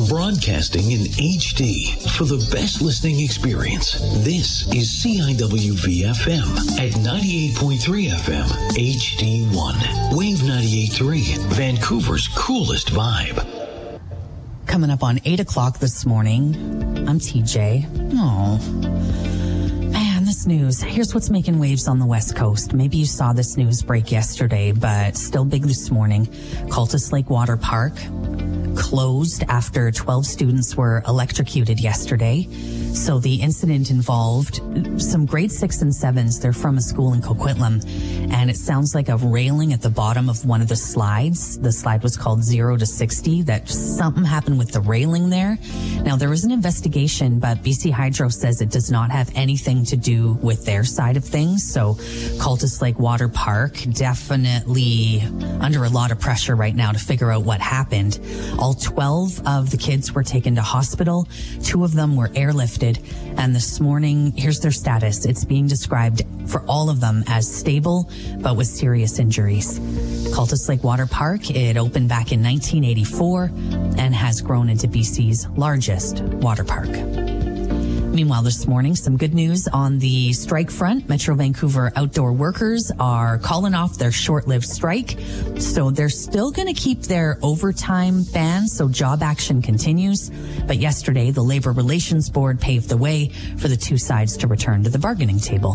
Broadcasting in HD for the best listening experience. This is CIWV-FM at 98.3 FM HD1. Wave 98.3, Vancouver's coolest vibe. Coming up on 8 o'clock this morning, I'm TJ. Oh, man, this news. Here's what's making waves on the West Coast. Maybe you saw this news break yesterday, but still big this morning. Cultus Lake Water Park closed after 12 students were electrocuted yesterday. So the incident involved some grade 6 and 7s. They're from a school in Coquitlam, and it sounds like a railing at the bottom of one of the slides. The slide was called 0 to 60, that something happened with the railing there. Now, there was an investigation, but BC Hydro says it does not have anything to do with their side of things. So Cultus Lake Water Park definitely under a lot of pressure right now to figure out what happened. All 12 of the kids were taken to hospital. 2 of them were airlifted. And this morning, here's their status. It's being described for all of them as stable, but with serious injuries. Cultus Lake Water Park, it opened back in 1984 and has grown into BC's largest water park. Meanwhile, this morning, some good news on the strike front. Metro Vancouver outdoor workers are calling off their short-lived strike. So they're still going to keep their overtime ban, so job action continues. But yesterday, the Labor Relations Board paved the way for the two sides to return to the bargaining table.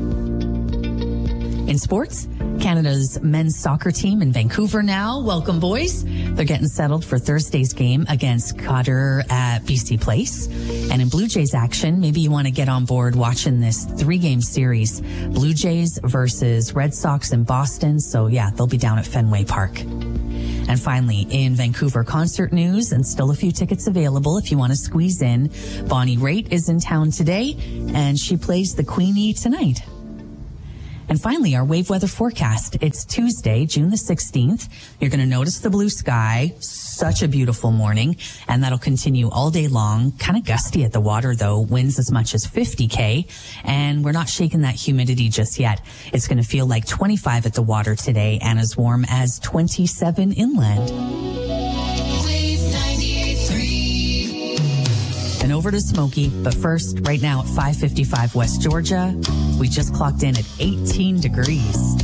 In sports, Canada's men's soccer team in Vancouver now. Welcome, boys. They're getting settled for Thursday's game against Qatar at BC Place. And in Blue Jays action, maybe you want to get on board watching this 3-game series. Blue Jays versus Red Sox in Boston. So yeah, they'll be down at Fenway Park. And finally, in Vancouver concert news, and still a few tickets available if you want to squeeze in, Bonnie Raitt is in town today, and she plays the Queenie tonight. And finally, our wave weather forecast. It's Tuesday, June the 16th. You're going to notice the blue sky. Such a beautiful morning. And that'll continue all day long. Kind of gusty at the water, though. Winds as much as 50 And we're not shaking that humidity just yet. It's going to feel like 25 at the water today and as warm as 27 inland. And over to Smokey, but first, right now at 555 West Georgia, we just clocked in at 18 degrees.